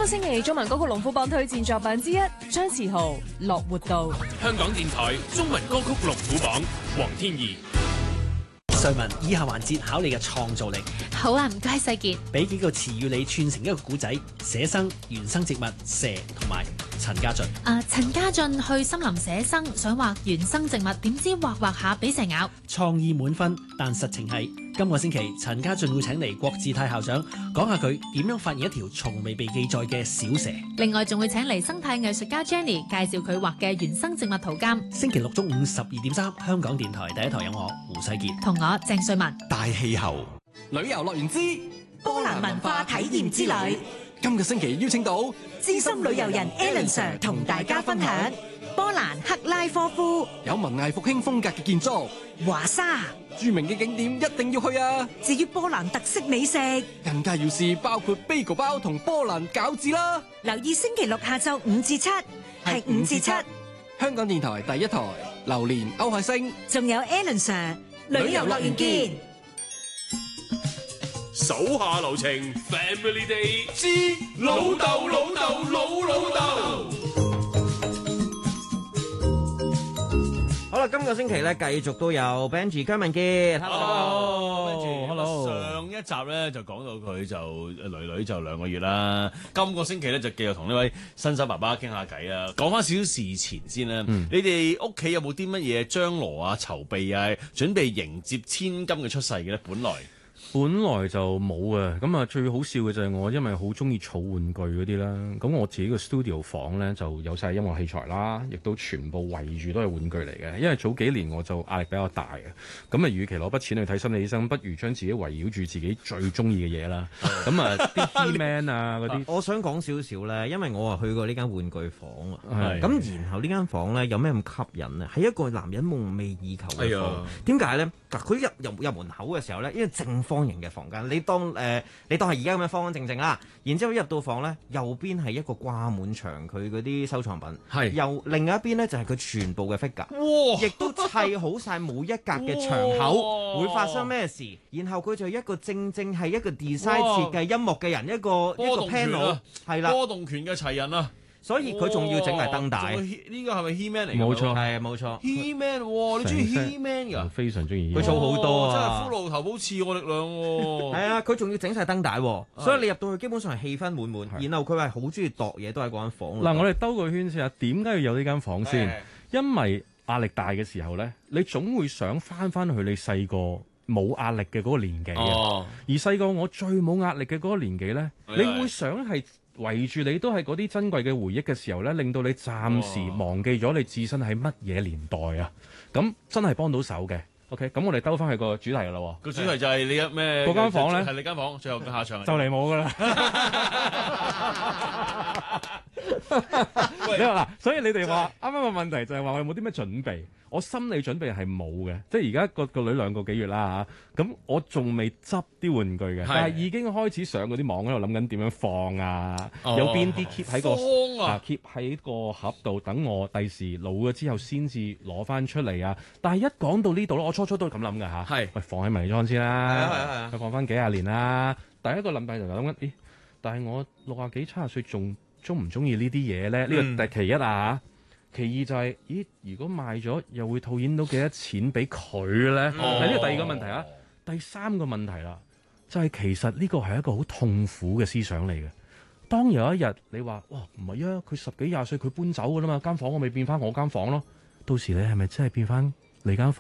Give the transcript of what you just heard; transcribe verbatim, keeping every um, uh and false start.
星期中文歌曲龍虎榜推薦作品之一，張馳豪《樂活道》。 香港電台中文歌曲龍虎榜，黃天怡。 瑞文，以下環節考你嘅創造力。 好啊，唔該世傑。 俾幾個詞語你串成一個古仔：寫生、原生植物、蛇同埋陳家俊。 啊，陳家俊去森林寫生，想畫原生植物，點知畫畫下俾蛇咬。 創意滿分，但實情係今個星期陳家俊會請嚟郭志泰校長講下佢點樣發現一條從未被記載嘅小蛇。 另外仲會請嚟生態藝術家 Jenny 介紹佢畫嘅原生植物圖鑑。 星期六中午十二點三，香港電台第一台有我胡世傑同我鄭瑞文。 大氣候旅遊樂園之波蘭文化體驗之旅， 今個星期邀請到資深旅遊人 Alan Sir 同大家分享波蘭克拉科夫， 有文藝復興風格嘅建築， 華沙著名嘅景點一定要去啊！ 至於波蘭特色美食， 更加要試包括 bagel 包同波蘭餃子啦！ 留意星期六下晝五至七，係五至七， 香港電台第一台，榴蓮歐海星， 仲有 Alan Sir 旅遊樂園見。 手下留情 ，Family Day 之老豆老豆老老豆。 好啦，今個星期咧繼續都有 Benji 姜文傑 ，Hello，Hello。上一集咧就講到佢就女女就兩個月啦，今個星期咧就繼續同呢位新手爸爸傾下偈啊，講翻少少事前先啦。嗯、你哋屋企有冇啲乜嘢張羅啊、籌備啊、準備迎接千金嘅出世嘅咧？本來。 本來就冇嘅，咁啊最好笑嘅就係我因為好中意儲玩具嗰啲啦，咁我自己個 studio 房咧就有晒音樂器材啦，亦都全部圍住都係玩具嚟嘅。因為早幾年我就壓力比較大嘅，咁啊與其攞筆錢去睇心理醫生，不如將自己圍繞住自己最中意嘅嘢啦。咁啊啲 He-Man 啊嗰啲， 我想講少少咧，因為我啊去過呢間玩具房啊， 係咁然後呢間房咧有咩咁吸引咧？係一個男人夢寐以求嘅房。點解咧？嗱，佢入入入門口嘅時候咧，因為正方形嘅房間，你當誒、呃、你當係而家咁樣方方正正啦。然之後入到房咧，右邊係一個掛滿牆佢嗰啲收藏品，係右另外一邊咧就係、是、佢全部嘅 figure，亦都砌好晒每一格嘅牆口會發生咩事。然後佢就一個正正係一個 design 設計音樂嘅人，一個一個 panel 係啦， 波動拳嘅齊人啊！ 所以佢仲要整埋燈帶， 呢個係咪 He-Man 嚟？ 冇錯， 係冇錯。 He-Man， 你中意 He-Man 㗎？ 非常中意。 佢做好多啊！ 真係骷髏頭好似我力量喎。 係啊，佢仲要整晒燈帶，所以你入到去基本上係氣氛滿滿。然後佢係好中意度嘢，都喺嗰間房。 嗱，我哋兜個圈先啊，點解要有呢間房先？因為壓力大嘅時候咧，你總會想翻翻去你細個冇壓力嘅嗰個年紀啊。而細個我最冇壓力嘅嗰個年紀咧，你會想係。圍住你都係嗰啲珍貴嘅回憶嘅時候咧，令到你暫時忘記咗你自身喺乜嘢年代啊！咁真係幫到手嘅。OK，咁我哋兜翻去個主題㗎啦。個主題就係你一咩？ 嗰間房咧係你間房，最後嘅下場就嚟冇㗎啦。你話嗱，所以你哋話啱啱個問題就係話我有冇啲咩準備？我心理準備係冇嘅，即係而家個個女兩個幾月啦嚇，咁我仲未執啲玩具嘅，但係已經開始上嗰啲網喺度諗緊點樣放啊，哦、有邊啲 keep 喺個啊 keep 喺個盒度，等我第時老咗之後先至攞翻出嚟啊！但係一講到呢度咧，我初初都係咁諗㗎嚇，係喂放喺迷你倉先啦，係啊係啊，放翻幾廿年啦。第一個諗法就諗緊，咦？但係我六廿幾七十歲仲中唔中意呢啲嘢咧？呢、嗯、個第其一啊。其二就係、是，咦？如果賣咗，又會套現到幾多錢俾佢咧？係呢、哦、個第二個問題啊。第三個問題啦，就係、是、其實呢個係一個好痛苦嘅思想嚟嘅。當有一日你話，哇，唔係啊，佢十幾廿歲佢搬走㗎啦嘛，間房我咪變翻我間房咯。到時你係咪真係變翻你間房？